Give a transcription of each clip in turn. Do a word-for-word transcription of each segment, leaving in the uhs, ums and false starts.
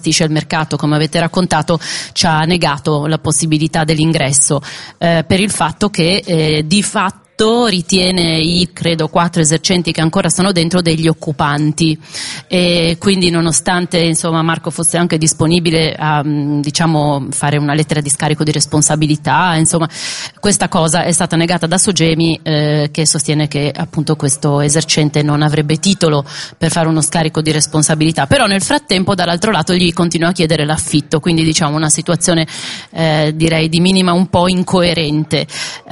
gestisce il mercato, come avete raccontato, ci ha negato la possibilità dell'ingresso eh, per il fatto che eh, di fatto ritiene i credo quattro esercenti che ancora sono dentro degli occupanti, e quindi nonostante insomma Marco fosse anche disponibile a diciamo fare una lettera di scarico di responsabilità, insomma questa cosa è stata negata da Sogemi eh, che sostiene che appunto questo esercente non avrebbe titolo per fare uno scarico di responsabilità, però nel frattempo dall'altro lato gli continua a chiedere l'affitto, quindi diciamo una situazione eh, direi di minima un po' incoerente.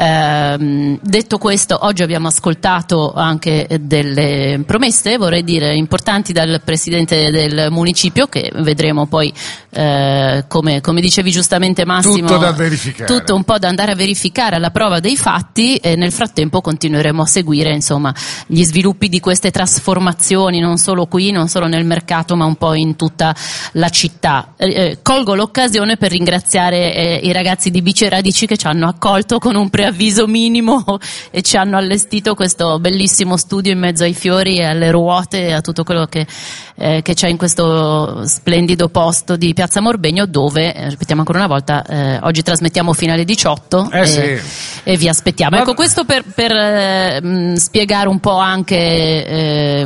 Eh, detto questo, oggi abbiamo ascoltato anche delle promesse, vorrei dire, importanti dal presidente del municipio, che vedremo poi eh, come, come dicevi giustamente Massimo, tutto da verificare, tutto un po' da andare a verificare alla prova dei fatti, e nel frattempo continueremo a seguire insomma gli sviluppi di queste trasformazioni, non solo qui, non solo nel mercato, ma un po' in tutta la città. Eh, colgo l'occasione per ringraziare eh, i ragazzi di Bici e Radici che ci hanno accolto con un preavviso minimo e ci hanno allestito questo bellissimo studio in mezzo ai fiori e alle ruote e a tutto quello che, eh, che c'è in questo splendido posto di Piazza Morbegno, dove, eh, ripetiamo ancora una volta, eh, oggi trasmettiamo fino alle diciotto eh e, sì. e vi aspettiamo. Ecco, questo per, per eh, mh, spiegare un po' anche eh,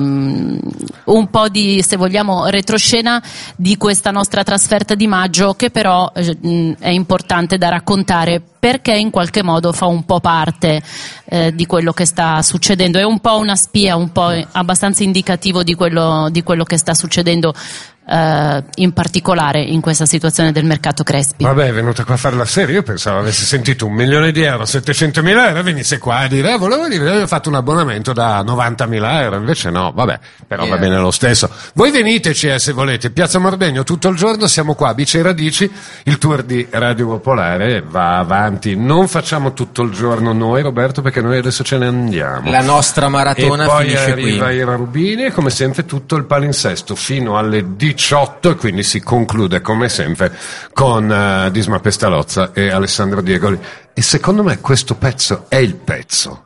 un po' di, se vogliamo, retroscena di questa nostra trasferta di maggio, che però eh, mh, è importante da raccontare, perché in qualche modo fa un po' parte eh, di quello che sta succedendo, è un po' una spia, un po' abbastanza indicativo di quello, di quello che sta succedendo eh, in particolare in questa situazione del mercato Crespi. Vabbè, è venuta qua a fare la serie, io pensavo avessi sentito un milione di euro, settecentomila euro, venisse qua a dire, eh, volevo dire, avevo fatto un abbonamento da novantamila euro, invece no, vabbè, però yeah. Va bene lo stesso. Voi veniteci eh, se volete, Piazza Morbegno tutto il giorno, siamo qua, Bici e Radici, il tour di Radio Popolare va avanti, non facciamo tutto il giorno noi, Roberto, perché noi adesso ce ne andiamo. La nostra maratona e poi finisce arriva qui. Ira Rubini e come sempre tutto il palinsesto fino alle diciotto, e quindi si conclude come sempre con uh, Disma Pestalozza e Alessandro Diegoli, e secondo me questo pezzo è il pezzo.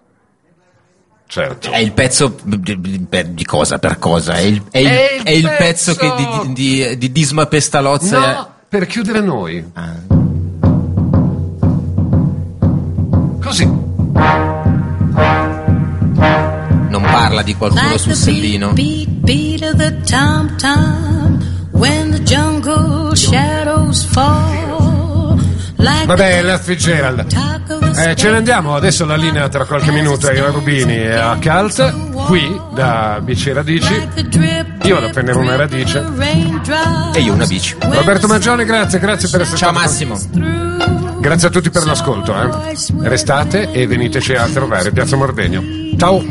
Certo. È il pezzo di, di, di cosa per cosa? È il, è il, è il, è il pezzo, pezzo che di, di, di Disma Pestalozza. No, è... per chiudere noi. Ah. Così. Non parla di qualcuno like sul sellino. Beat, beat, beat of the tom tom when the jungle shadows fall. Like vabbè, la Fitzgerald. Eh, ce ne andiamo adesso, la linea tra qualche minuto a Ira Rubini e a Cult, qui da Bici e Radici. Io vado a prendere una radice e io una bici. Roberto Maggioni, grazie, grazie per essere stato. Ciao Massimo. Grazie a tutti per l'ascolto, eh. Restate e veniteci a trovare Piazza Morbegno. Ciao.